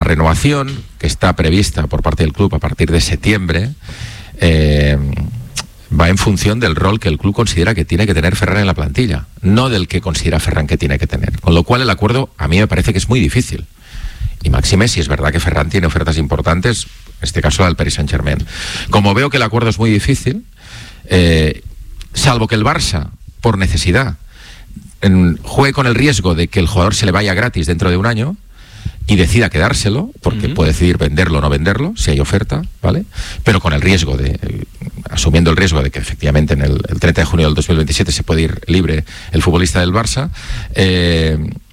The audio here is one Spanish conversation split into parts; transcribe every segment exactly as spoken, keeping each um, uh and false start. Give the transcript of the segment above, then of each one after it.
renovación, que está prevista por parte del club a partir de septiembre, eh, va en función del rol que el club considera que tiene que tener Ferran en la plantilla, no del que considera Ferran que tiene que tener. Con lo cual el acuerdo a mí me parece que es muy difícil. Y máxime si es verdad que Ferran tiene ofertas importantes, en este caso la del Paris Saint-Germain. Como veo que el acuerdo es muy difícil, eh, salvo que el Barça, por necesidad, en, juegue con el riesgo de que el jugador se le vaya gratis dentro de un año y decida quedárselo, porque uh-huh. puede decidir venderlo o no venderlo, si hay oferta, ¿vale? Pero con el riesgo de, eh, asumiendo el riesgo de que efectivamente en el, el treinta de junio del dos mil veintisiete se puede ir libre el futbolista del Barça, eh,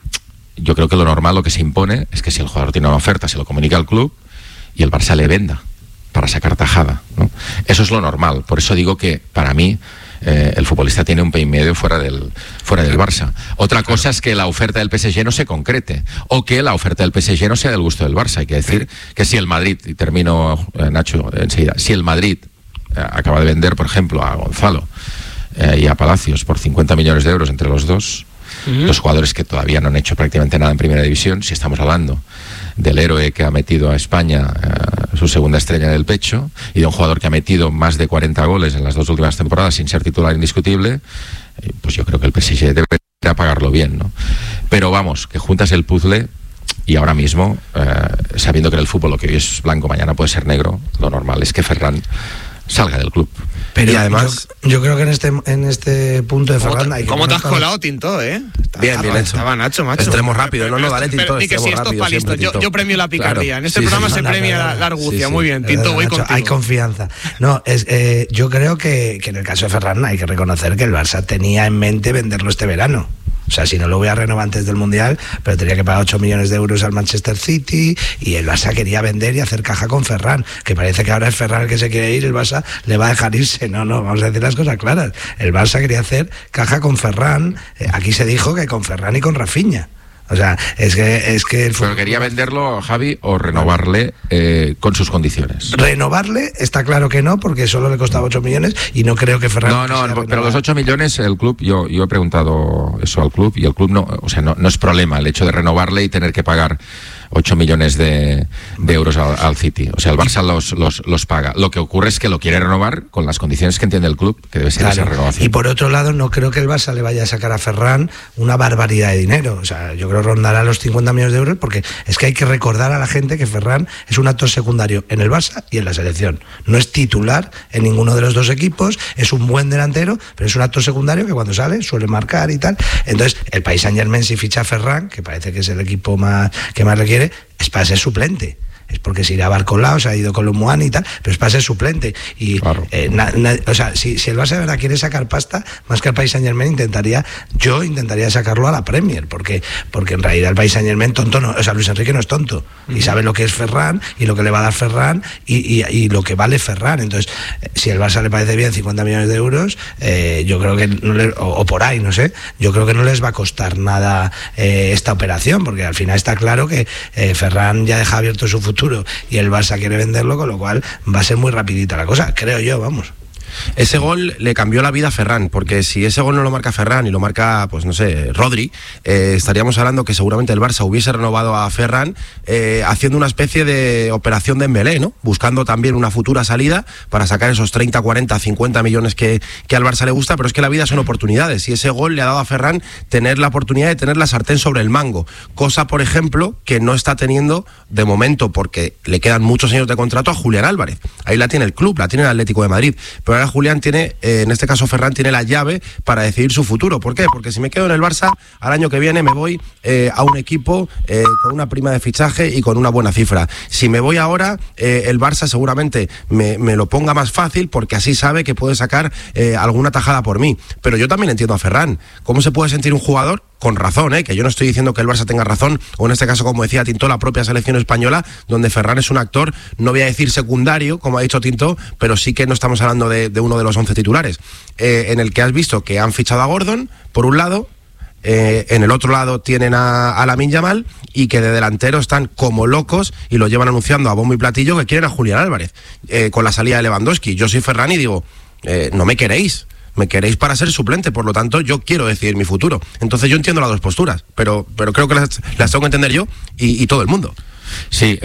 yo creo que lo normal, lo que se impone, es que si el jugador tiene una oferta, se lo comunica al club y el Barça le venda para sacar tajada, ¿no? Eso es lo normal. Por eso digo que, para mí, eh, el futbolista tiene un pie y medio fuera del, fuera del Barça. Otra cosa es que la oferta del P S G no se concrete, o que la oferta del P S G no sea del gusto del Barça. Hay que decir que si el Madrid, y termino, eh, Nacho, enseguida, si el Madrid eh, acaba de vender, por ejemplo, a Gonzalo eh, y a Palacios por cincuenta millones de euros entre los dos, uh-huh. dos jugadores que todavía no han hecho prácticamente nada en primera división, si estamos hablando del héroe que ha metido a España eh, su segunda estrella en el pecho, y de un jugador que ha metido más de cuarenta goles en las dos últimas temporadas sin ser titular indiscutible, eh, pues yo creo que el P S G debe pagarlo bien, ¿no? Pero vamos, que juntas el puzzle y ahora mismo, eh, sabiendo que en el fútbol lo que hoy es blanco, mañana puede ser negro, lo normal es que Ferran salga del club. Pero y además, yo, yo creo que en este en este punto de Ferran hay que... ¿Cómo te has colado, Tinto, eh? Está, bien, bien hecho. Estaba Nacho, macho. Extremo rápido, no, no, dale, Tinto. Pero, y que si esto es para listo, yo, yo premio la picardía. Claro. En este sí, programa sí, se no, premia no, no, la, la argucia. Sí, sí. Muy bien, Tinto, voy Nacho, contigo. Hay confianza. No, es, eh, yo creo que, que en el caso de Ferran hay que reconocer que el Barça tenía en mente venderlo este verano. O sea, si no lo voy a renovar antes del Mundial, pero tenía que pagar ocho millones de euros al Manchester City, y el Barça quería vender y hacer caja con Ferran, que parece que ahora es Ferran el que se quiere ir, el Barça le va a dejar irse. No, no, vamos a decir las cosas claras. El Barça quería hacer caja con Ferran. Eh, aquí se dijo que con Ferran y con Rafinha. O sea, es que... Es que el Pero quería venderlo, Javi, o renovarle eh, con sus condiciones. Renovarle, está claro que no, porque solo le costaba ocho millones y no creo que Ferran... No, no, no pero los ocho millones, el club, yo, yo he preguntado eso al club, y el club no, o sea, no, no es problema el hecho de renovarle y tener que pagar ocho millones de, de euros al, al City. O sea, el Barça los, los, los paga. Lo que ocurre es que lo quiere renovar con las condiciones que entiende el club, que debe ser claro. esa renovación. Y por otro lado, no creo que el Barça le vaya a sacar a Ferran una barbaridad de dinero. O sea, yo creo que rondará los cincuenta millones de euros, porque es que hay que recordar a la gente que Ferran es un actor secundario en el Barça y en la selección. No es titular en ninguno de los dos equipos, es un buen delantero, pero es un actor secundario que cuando sale suele marcar y tal. Entonces, el Paris Saint-Germain, si ficha a Ferran, que parece que es el equipo más que más requiere, es para ser suplente. Es porque se irá a Barcolao, se ha ido con Lomuani y tal, pero es para ser suplente. Y, claro. eh, na, na, o sea, si, si el Barça de verdad quiere sacar pasta, más que el Paris Saint-Germain, intentaría, yo intentaría sacarlo a la Premier, porque, porque en realidad el Paris Saint-Germain tonto no, o sea, Luis Enrique no es tonto, uh-huh. y sabe lo que es Ferran, y lo que le va a dar Ferran, y, y, y lo que vale Ferran. Entonces, eh, si el Barça le parece bien cincuenta millones de euros, eh, yo creo que, no le, o, o por ahí, no sé, yo creo que no les va a costar nada eh, esta operación, porque al final está claro que eh, Ferran ya deja abierto su futuro y el Barça quiere venderlo, con lo cual va a ser muy rapidita la cosa, creo yo, vamos. Ese gol le cambió la vida a Ferran, porque si ese gol no lo marca Ferran y lo marca, pues no sé, Rodri, eh, estaríamos hablando que seguramente el Barça hubiese renovado a Ferran eh, haciendo una especie de operación de Dembélé, ¿no? Buscando también una futura salida para sacar esos treinta, cuarenta, cincuenta millones que, que al Barça le gusta, pero es que la vida son oportunidades, y ese gol le ha dado a Ferran tener la oportunidad de tener la sartén sobre el mango, cosa, por ejemplo, que no está teniendo de momento, porque le quedan muchos años de contrato, a Julián Álvarez. Ahí la tiene el club, la tiene el Atlético de Madrid, pero ahora Julián tiene, eh, en este caso Ferran, tiene la llave para decidir su futuro. ¿Por qué? Porque si me quedo en el Barça, al año que viene me voy eh, a un equipo eh, con una prima de fichaje y con una buena cifra. Si me voy ahora, eh, el Barça seguramente me, me lo ponga más fácil, porque así sabe que puede sacar eh, alguna tajada por mí. Pero yo también entiendo a Ferran. ¿Cómo se puede sentir un jugador? Con razón, ¿eh? Que yo no estoy diciendo que el Barça tenga razón, o en este caso, como decía Tinto, la propia selección española, donde Ferran es un actor, no voy a decir secundario, como ha dicho Tinto, pero sí que no estamos hablando de, de uno de los once titulares, eh, en el que has visto que han fichado a Gordon, por un lado, eh, en el otro lado tienen a, a Lamine Yamal, y que de delantero están como locos y lo llevan anunciando a bombo y platillo que quieren a Julián Álvarez, eh, con la salida de Lewandowski. Yo soy Ferran y digo, eh, no me queréis. Me queréis para ser suplente, por lo tanto yo quiero decidir mi futuro. Entonces yo entiendo las dos posturas, pero, pero creo que las, las tengo que entender yo y, y todo el mundo. Sí.